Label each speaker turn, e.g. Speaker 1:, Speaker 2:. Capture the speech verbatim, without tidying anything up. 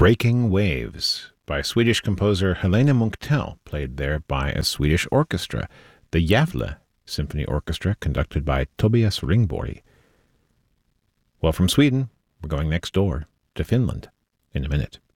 Speaker 1: Breaking Waves by Swedish composer Helena Munktell, played there by a Swedish orchestra, the Gävle Symphony Orchestra, conducted by Tobias Ringborg. Well, from Sweden, we're going next door to Finland in a minute.